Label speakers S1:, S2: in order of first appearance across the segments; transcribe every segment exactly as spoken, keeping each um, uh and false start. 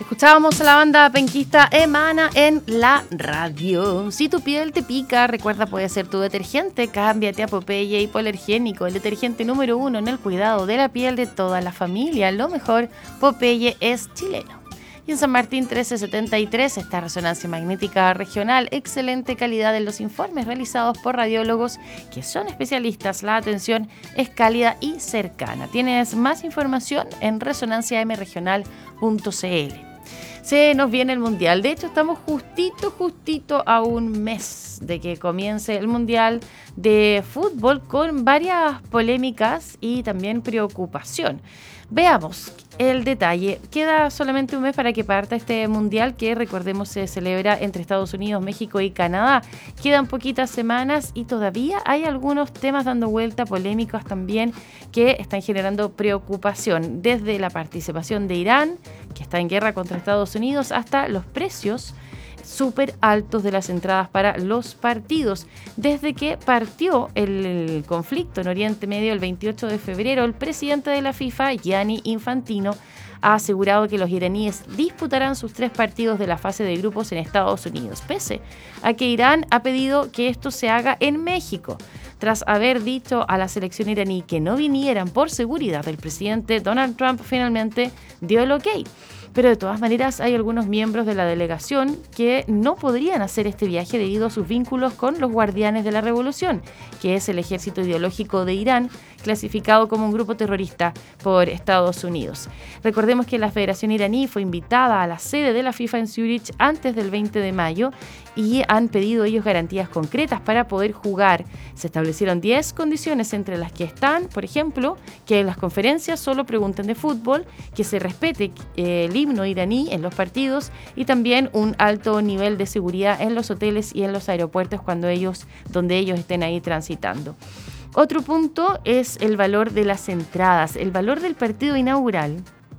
S1: Escuchábamos a la banda penquista Emana en la radio. Si tu piel te pica, recuerda, puede ser tu detergente. Cámbiate a Popeye Hipoalergénico, el detergente número uno en el cuidado de la piel de toda la familia. Lo mejor, Popeye es chileno. Y en San Martín trece setenta y tres está Resonancia Magnética Regional. Excelente calidad en los informes realizados por radiólogos que son especialistas. La atención es cálida y cercana. Tienes más información en resonancia m regional punto c l. Se nos viene el Mundial. De hecho, estamos justito, justito a un mes de que comience el Mundial de Fútbol con varias polémicas y también preocupación. Veamos el detalle. Queda solamente un mes para que parta este Mundial que, recordemos, se celebra entre Estados Unidos, México y Canadá. Quedan poquitas semanas y todavía hay algunos temas dando vuelta, polémicos también, que están generando preocupación. Desde la participación de Irán, que está en guerra contra Estados Unidos, hasta los precios súper altos de las entradas para los partidos. Desde que partió el, el conflicto en Oriente Medio el veintiocho de febrero, el presidente de la FIFA, Gianni Infantino, ha asegurado que los iraníes disputarán sus tres partidos de la fase de grupos en Estados Unidos, pese a que Irán ha pedido que esto se haga en México. Tras haber dicho a la selección iraní que no vinieran por seguridad, el presidente Donald Trump finalmente dio el ok. Pero de todas maneras hay algunos miembros de la delegación que no podrían hacer este viaje debido a sus vínculos con los Guardianes de la Revolución, que es el ejército ideológico de Irán, clasificado como un grupo terrorista por Estados Unidos. Recordemos que la Federación iraní fue invitada a la sede de la FIFA en Zúrich antes del veinte de mayo y han pedido ellos garantías concretas para poder jugar. Se establecieron diez condiciones, entre las que están, por ejemplo, que en las conferencias solo pregunten de fútbol, que se respete eh, el himno iraní en los partidos y también un alto nivel de seguridad en los hoteles y en los aeropuertos cuando ellos, donde ellos estén ahí transitando. Otro punto es el valor de las entradas. El valor del partido inaugural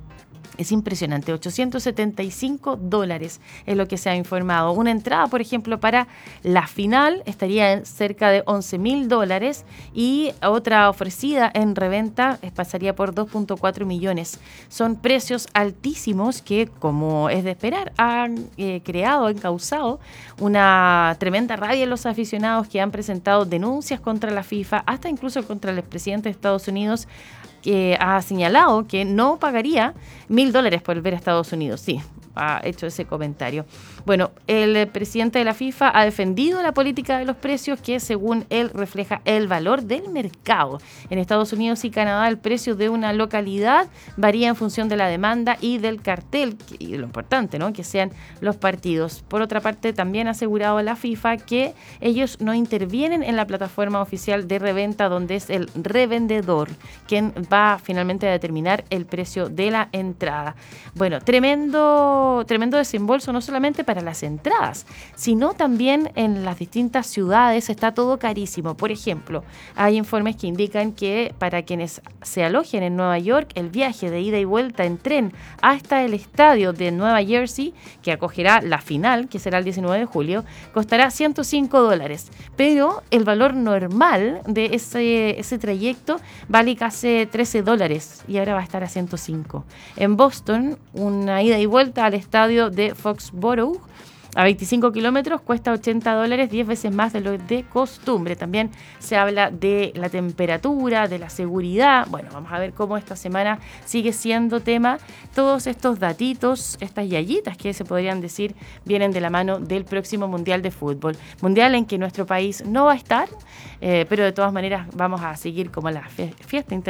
S1: es impresionante, ochocientos setenta y cinco dólares es lo que se ha informado. Una entrada, por ejemplo, para la final estaría en cerca de once mil dólares y otra ofrecida en reventa pasaría por dos punto cuatro millones. Son precios altísimos que, como es de esperar, han eh, creado, han causado una tremenda rabia en los aficionados que han presentado denuncias contra la FIFA, hasta incluso contra el expresidente de Estados Unidos, que ha señalado que no pagaría mil dólares por ver a Estados Unidos. Sí, ha hecho ese comentario. Bueno, el presidente de la FIFA ha defendido la política de los precios que, según él, refleja el valor del mercado. En Estados Unidos y Canadá, el precio de una localidad varía en función de la demanda y del cartel, y lo importante, ¿no?, que sean los partidos. Por otra parte, también ha asegurado la FIFA que ellos no intervienen en la plataforma oficial de reventa, donde es el revendedor quien va finalmente a determinar el precio de la entrada. Bueno, tremendo, tremendo desembolso, no solamente para las entradas, sino también en las distintas ciudades está todo carísimo. Por ejemplo, hay informes que indican que para quienes se alojen en Nueva York, el viaje de ida y vuelta en tren hasta el estadio de Nueva Jersey, que acogerá la final, que será el diecinueve de julio, costará ciento cinco dólares. Pero el valor normal de ese, ese trayecto vale casi trece dólares y ahora va a estar a ciento cinco. En Boston, una ida y vuelta al estadio de Foxborough a veinticinco kilómetros cuesta ochenta dólares, diez veces más de lo de costumbre. También se habla de la temperatura, de la seguridad. Bueno, vamos a ver cómo esta semana sigue siendo tema. Todos estos datitos, estas yayitas que se podrían decir, vienen de la mano del próximo Mundial de Fútbol. Mundial en que nuestro país no va a estar, eh, pero de todas maneras vamos a seguir como la fiesta internacional